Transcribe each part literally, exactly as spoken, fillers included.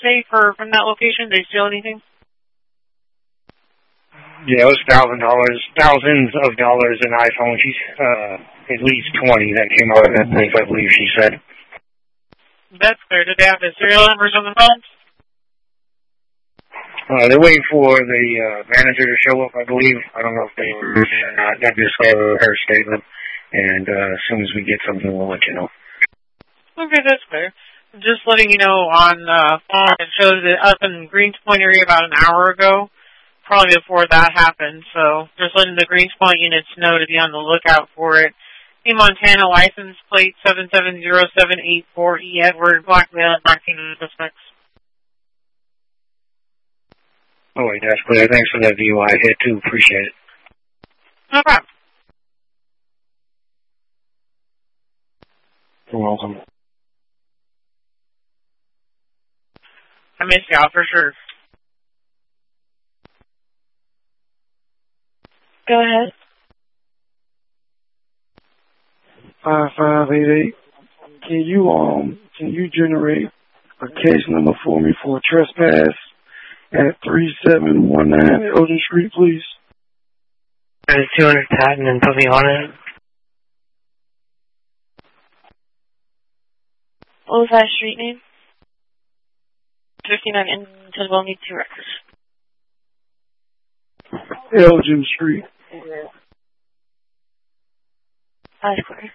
say for from that location? Did they steal anything? Yeah, it was thousand dollars, thousands of dollars in iPhones. She's uh, at least twenty that came out of that place, I believe she said. That's clear. Did they have the serial numbers on the phones? Uh, they're waiting for the uh, manager to show up, I believe. I don't know if they were or not. That just uh, her statement. And uh, as soon as we get something, we'll let you know. Okay, that's clear. Just letting you know on uh, phone, it shows it up in Greenspoint area about an hour ago, probably before that happened. So just letting the Greenspoint units know to be on the lookout for it. In Montana, license plate seven seven zero seven eight four E. Edward, black male, nineteen suspects. Oh, wait, that's clear. Thanks for that D U I hit, too. Appreciate it. No problem. You're welcome. I missed y'all for sure. Go ahead. Five five eight eight. Can you um can you generate a case number for me for a trespass at three seven one nine Elgin Street, please? That is two hundred Patton and put me on it. What was that street name? fifty-nine Intel will need two records. Elgin Street. That's clear.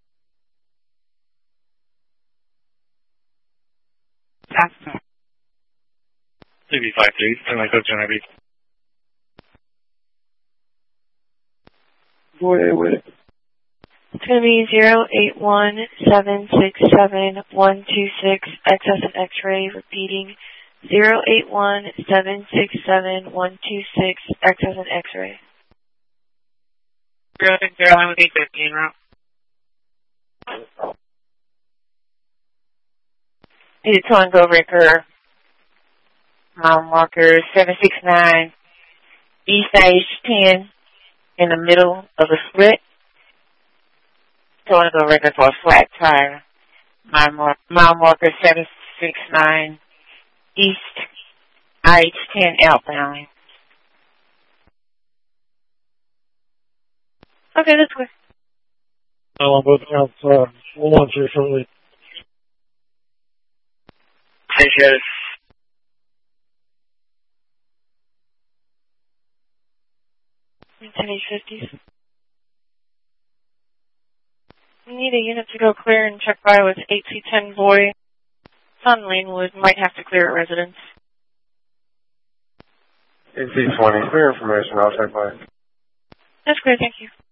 C B five three, turn my coach on every. Go ahead with it. It's going to be zero eight one seven six seven one two six, excess and x-ray, repeating zero eight one seven six seven one two six, excess and x-ray. zero six zero line with eight fifty en route. Need a Tango Ricker. Mile marker seven six nine, East H ten, in the middle of a split. Tango Ricker for a flat tire. Mile, mar- mile marker seven six nine, East I H ten outbound. Okay, that's good. I'll both outside. We'll launch here shortly. Appreciate it. ten eight fifties. We need a unit to go clear and check by with eight C ten Boy. It's on Lanewood. Might have to clear at residence. eight C twenty, clear information. I'll check by. That's great, thank you.